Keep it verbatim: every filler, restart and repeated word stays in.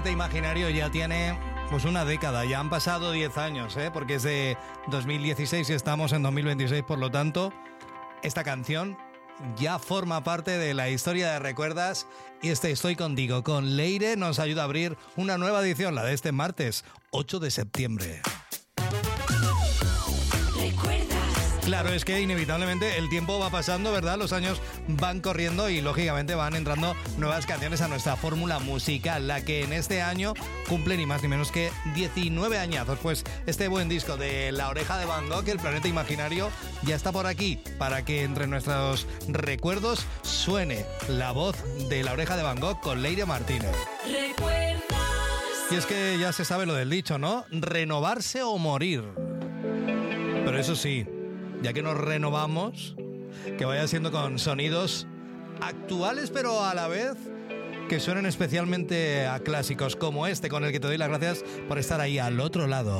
Este imaginario ya tiene pues una década, ya han pasado diez años, ¿eh? Porque es de dos mil dieciséis y estamos en dos mil veintiséis, por lo tanto, esta canción ya forma parte de la historia de Recuerdas y este Estoy Contigo con Leire nos ayuda a abrir una nueva edición, la de este martes ocho de septiembre. Claro, es que inevitablemente el tiempo va pasando, ¿verdad? Los años van corriendo y lógicamente van entrando nuevas canciones a nuestra fórmula musical, la que en este año cumple ni más ni menos que diecinueve añazos. Pues este buen disco de La Oreja de Van Gogh, El Planeta Imaginario, ya está por aquí para que entre nuestros recuerdos suene la voz de La Oreja de Van Gogh con Leire Martínez. ¿Recuerdas? Y es que ya se sabe lo del dicho, ¿no? Renovarse o morir. Pero eso sí, ya que nos renovamos, que vaya siendo con sonidos actuales, pero a la vez que suenen especialmente a clásicos como este, con el que te doy las gracias por estar ahí al otro lado.